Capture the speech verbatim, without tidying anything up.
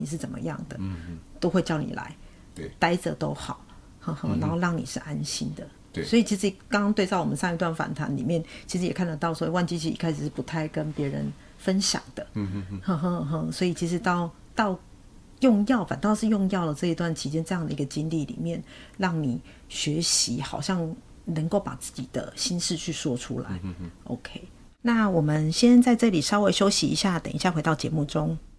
你是怎么样的， 嗯嗯， 都会叫你来， 对， 待着都好，呵呵，然后让你是安心的。 对， 所以其实刚刚对照我们上一段访谈里面，其实也看得到，所以万基其实一开始是不太跟别人分享的，嗯嗯嗯，呵呵呵，所以其实到到用药，反倒是用药的这一段期间，这样的一个经历里面，让你学习，好像能够把自己的心事去说出来。嗯嗯嗯 OK， 那我们先在这里稍微休息一下，等一下回到节目中。